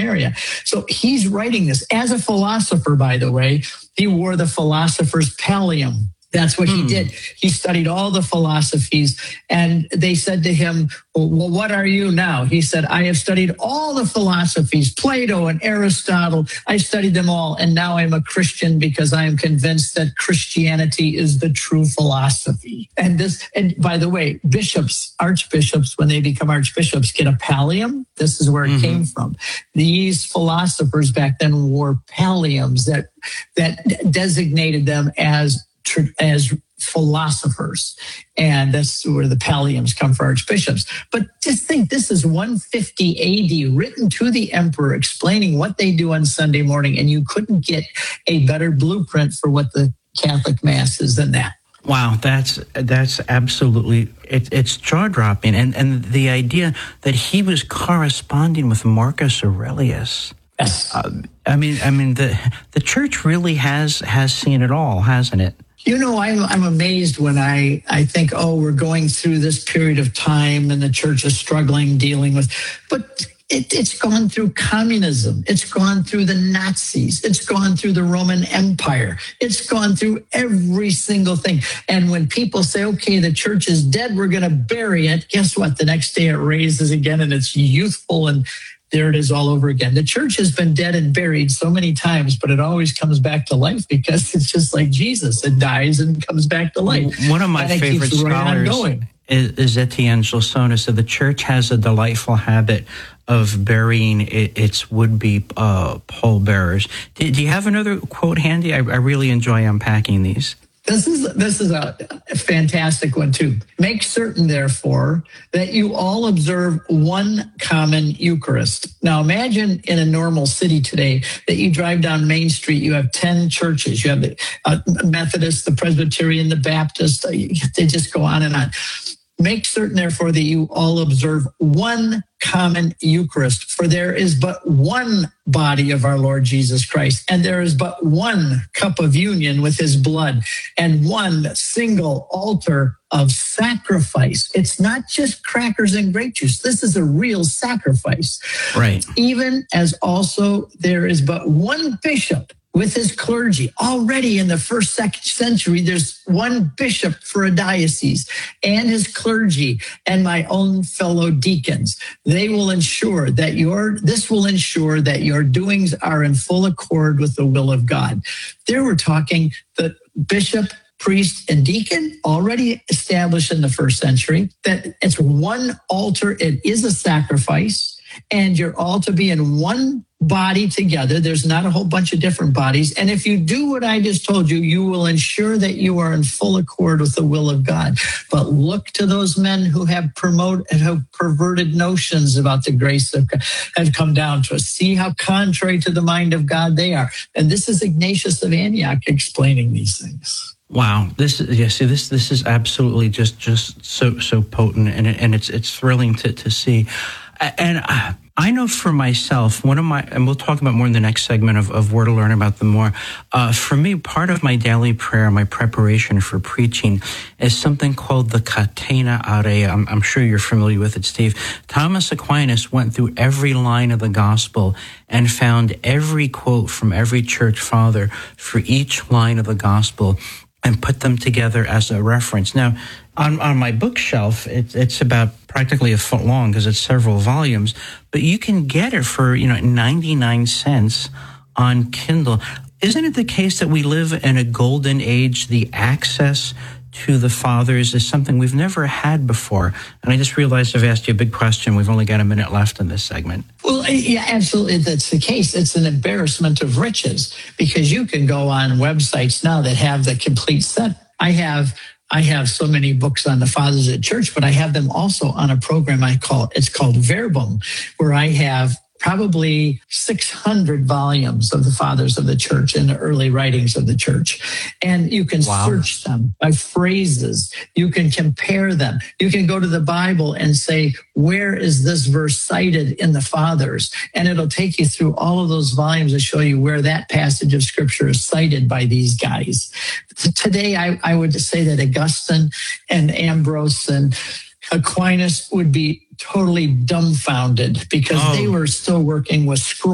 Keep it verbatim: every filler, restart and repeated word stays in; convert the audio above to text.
Samaria. So he's writing this as a philosopher, by the way. He wore the philosopher's pallium. That's what hmm. he did. He studied all the philosophies, and they said to him, well, what are you now? He said, I have studied all the philosophies, Plato and Aristotle. I studied them all, and now I'm a Christian because I am convinced that Christianity is the true philosophy. And this, and by the way, bishops, archbishops, when they become archbishops, get a pallium. This is where it mm-hmm. came from. These philosophers back then wore palliums that that designated them as as philosophers. And that's where the palliums come for archbishops. But just think, this is one fifty A D, written to the emperor, explaining what they do on Sunday morning. And you couldn't get a better blueprint for what the Catholic Mass is than that. Wow, that's that's absolutely, it, it's jaw-dropping. And, and the idea that he was corresponding with Marcus Aurelius. Yes. Uh, I mean, I mean, the the church really has has seen it all, hasn't it? You know, I'm, I'm amazed when I, I think, oh, we're going through this period of time and the church is struggling, dealing with, but it, it's gone through communism. It's gone through the Nazis. It's gone through the Roman Empire. It's gone through every single thing. And when people say, okay, the church is dead, we're going to bury it, guess what? The next day it raises again and it's youthful, and there it is all over again. The church has been dead and buried so many times, but it always comes back to life because it's just like Jesus. It dies and comes back to life. One of my and favorite scholars right is, is Etienne Gilson. So the church has a delightful habit of burying it, its would-be uh, pallbearers. Do, do you have another quote handy? I, I really enjoy unpacking these. This is this is a fantastic one, too. Make certain, therefore, that you all observe one common Eucharist. Now, imagine in a normal city today that you drive down Main Street, you have ten churches. You have the uh, Methodist, the Presbyterian, the Baptist. They just go on and on. Make certain, therefore, that you all observe one common Eucharist, for there is but one body of our Lord Jesus Christ, and there is but one cup of union with his blood, and one single altar of sacrifice. It's not just crackers and grape juice. This is a real sacrifice. Right. Even as also there is but one bishop with his clergy. Already in the first century, there's one bishop for a diocese and his clergy and my own fellow deacons. They will ensure that your, this will ensure that your doings are in full accord with the will of God. There we're talking the bishop, priest, and deacon, already established in the first century, that it's one altar, it is a sacrifice, and you're all to be in one body together. There's not a whole bunch of different bodies. And if you do what I just told you, you will ensure that you are in full accord with the will of God. But look to those men who have promoted and have perverted notions about the grace of God, have come down to us. See how contrary to the mind of God they are. And this is Ignatius of Antioch explaining these things. Wow, this is yeah. See, this this is absolutely just just so so potent, and and it's it's thrilling to to see. And I know for myself, one of my, and we'll talk about more in the next segment of, of where to learn about them more. Uh, for me, part of my daily prayer, my preparation for preaching, is something called the Catena Aurea. I'm, I'm sure you're familiar with it, Steve. Thomas Aquinas went through every line of the gospel and found every quote from every church father for each line of the gospel and put them together as a reference. Now, on, on my bookshelf, it, it's about practically a foot long because it's several volumes, but you can get it for, you know, ninety-nine cents on Kindle. Isn't it the case that we live in a golden age? The access to the fathers is something we've never had before. And I just realized I've asked you a big question. We've only got a minute left in this segment. Well, yeah, absolutely. That's the case. It's an embarrassment of riches because you can go on websites now that have the complete set. I have I have so many books on the fathers of the church, but I have them also on a program I call, it's called Verbum, where I have probably six hundred volumes of the fathers of the church and the early writings of the church. And you can wow. search them by phrases. You can compare them. You can go to the Bible and say, where is this verse cited in the fathers? And it'll take you through all of those volumes and show you where that passage of scripture is cited by these guys. Today, I, I would say that Augustine and Ambrose and Aquinas would be totally dumbfounded because oh. they were still working with scrolls.